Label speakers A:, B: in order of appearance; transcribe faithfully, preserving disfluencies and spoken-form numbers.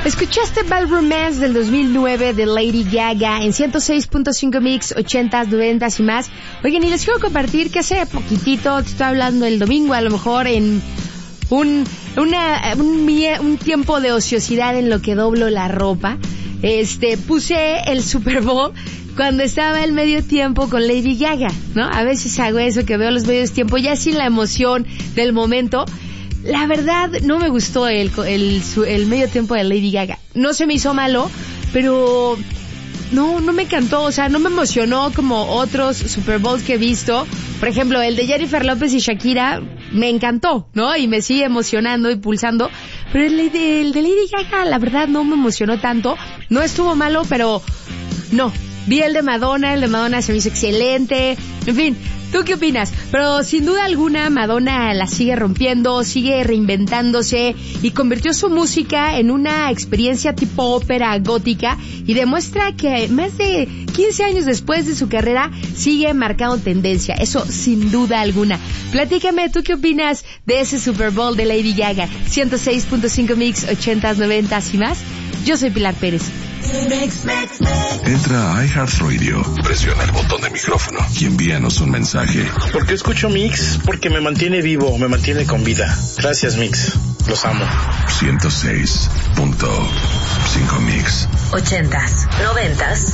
A: Escuchaste Bad Romance del dos mil nueve de Lady Gaga en ciento seis punto cinco Mix, ochentas, noventas y más. Oigan, y les quiero compartir que hace poquitito, te estoy hablando el domingo, a lo mejor en un, una, un, un tiempo de ociosidad en lo que doblo la ropa, este, puse el Super Bowl cuando estaba el medio tiempo con Lady Gaga, ¿no? A veces hago eso, que veo los medios tiempo ya sin la emoción del momento. La verdad, no me gustó el, el, el medio tiempo de Lady Gaga. No se me hizo malo, pero no, no me encantó. O sea, no me emocionó como otros Super Bowls que he visto. Por ejemplo, el de Jennifer López y Shakira me encantó, ¿no? Y me sigue emocionando y pulsando. Pero el de, el de Lady Gaga, la verdad, no me emocionó tanto. No estuvo malo, pero no. Vi el de Madonna, el de Madonna se me hizo excelente. En fin, ¿tú qué opinas? Pero sin duda alguna Madonna la sigue rompiendo, sigue reinventándose y convirtió su música en una experiencia tipo ópera gótica y demuestra que más de quince años después de su carrera sigue marcando tendencia. Eso sin duda alguna. Platícame, ¿tú qué opinas de ese Super Bowl de Lady Gaga? ciento seis punto cinco Mix, ochentas, noventas y más. Yo soy Pilar Pérez.
B: Entra a iHeartRadio, presiona el botón de micrófono y envíanos un mensaje.
C: ¿Por qué escucho Mix? Porque me mantiene vivo, me mantiene con vida. Gracias, Mix. Los amo.
B: ciento seis punto cinco Mix.
D: Ochentas, noventas